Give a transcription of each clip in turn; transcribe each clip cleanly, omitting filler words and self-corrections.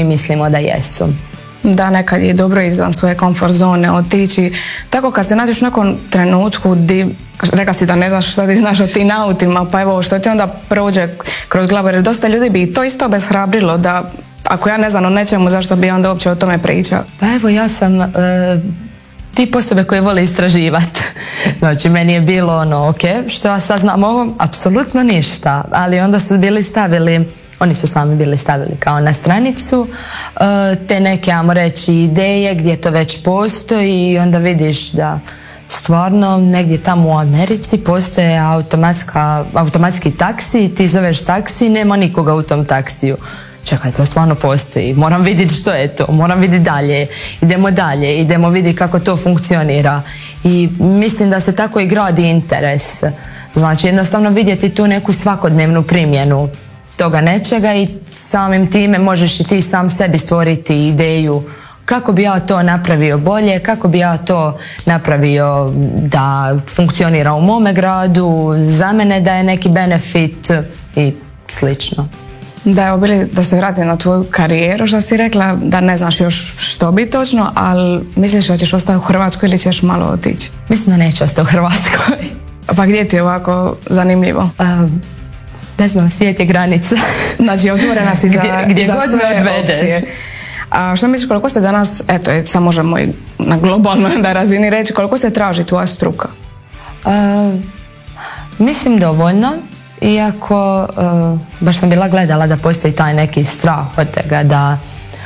mislimo da jesu. Da, nekad je dobro izvan svoje komfort zone otići. Tako kad se nađeš u nekom trenutku rekla si da ne znaš šta ti znaš o tim autima, pa evo što ti onda prođe kroz glavu, jer dosta ljudi bi to isto obeshrabrilo da ako ja ne znam o nečemu, zašto bi onda uopće o tome pričao? Pa evo, ja sam tip osobe koje vole istraživati. Znači, meni je bilo ok, što ja sad znam ovo, apsolutno ništa, ali onda su bili stavili, oni su sami bili stavili kao na stranicu te neke, ajmo reći, ideje gdje to već postoji i onda vidiš da stvarno negdje tamo u Americi postoje automatski taksi i ti zoveš taksi i nema nikoga u tom taksiju. Čekaj, to stvarno postoji, moram vidjeti što je to, moram vidjeti dalje, idemo vidjeti kako to funkcionira. I mislim da se tako i gradi interes. Znači, jednostavno vidjeti tu neku svakodnevnu primjenu toga nečega i samim time možeš i ti sam sebi stvoriti ideju kako bi ja to napravio bolje, kako bi ja to napravio da funkcionira u mome gradu, za mene da je neki benefit i slično. Da, evo bili da se vratim na tvoju karijeru, što si rekla da ne znaš još što bi točno, ali misliš da ćeš ostati u Hrvatskoj ili ćeš malo otići? Mislim da neću ostati u Hrvatskoj. Pa gdje ti je ovako zanimljivo? Ne znam, svijet je granica. Znači, otvorena si gdje za god sve me odvede. opcije. A što misliš, koliko se danas, sad možemo i na globalnoj razini reći, koliko se traži tvoja struka? Mislim dovoljno, iako baš sam bila gledala da postoji taj neki strah od toga da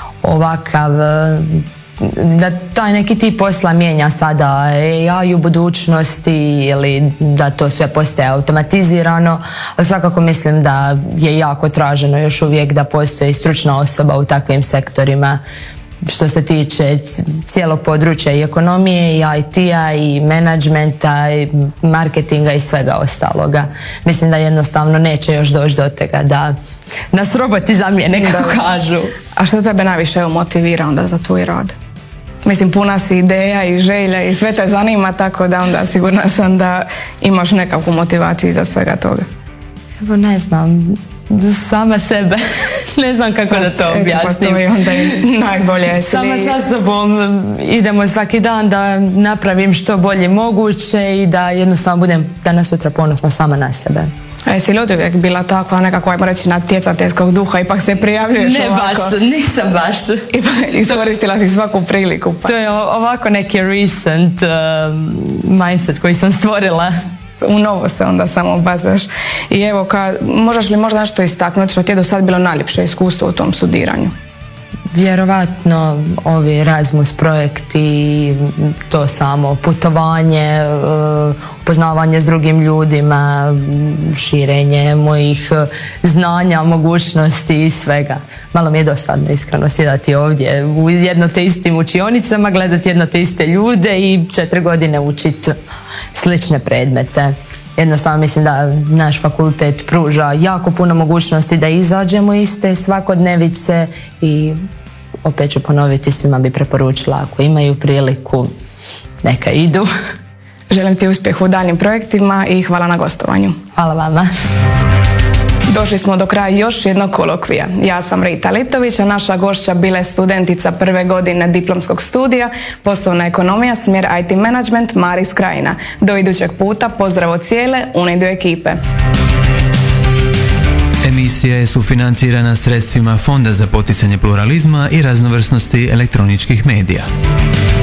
da taj neki tip posla mijenja sada AI u budućnosti ili da to sve postaje automatizirano, ali svakako mislim da je jako traženo još uvijek da postoji stručna osoba u takvim sektorima što se tiče cijelog područja i ekonomije i IT-a i menadžmenta i marketinga i svega ostaloga. Mislim da jednostavno neće još doći do toga da nas roboti zamijene, kako kažu. A što tebe najviše motivira onda za tvoj rad? Mislim, puna si ideja i želja i sve te zanima, tako da onda sigurna sam da imaš nekakvu motivaciju iza svega toga. Evo, ne znam, sama sebe. Ne znam kako da to objasnim. Pa to je onda najbolje. Sama sa sobom idemo svaki dan da napravim što bolje moguće i da jednostavno budem danas sutra ponosna sama na sebe. A jesi li od uvijek bila takva nekako, ajmo reći, natjecateljskog duha, ipak se prijavljuješ ovako? Ne baš, nisam baš. Iskoristila si svaku priliku. Pa. To je ovako neki recent mindset koji sam stvorila. U novo se onda samo bazaš. I evo, možeš li možda nešto istaknuti što ti je do sad bilo najljepše iskustvo u tom studiranju? Vjerovatno ovi Erasmus projekti, to samo putovanje, upoznavanje s drugim ljudima, širenje mojih znanja, mogućnosti i svega. Malo mi je dosadno iskreno sjedati ovdje u jedno te istim učionicama, gledati jedno te iste ljude i 4 godine učiti slične predmete. Jednostavno mislim da naš fakultet pruža jako puno mogućnosti da izađemo iz te svakodnevice i opet ću ponoviti, svima bi preporučila ako imaju priliku neka idu. Želim ti uspjeh u daljnjim projektima i hvala na gostovanju. Hvala vama. Došli smo do kraja još jednog kolokvija. Ja sam Rita Litović, a naša gošća bila je studentica prve godine diplomskog studija, poslovna ekonomija, smjer IT management, Maris Krajina. Do idućeg puta, pozdrav od cijele Unido ekipe. Emisija je sufinancirana sredstvima Fonda za poticanje pluralizma i raznovrsnosti elektroničkih medija.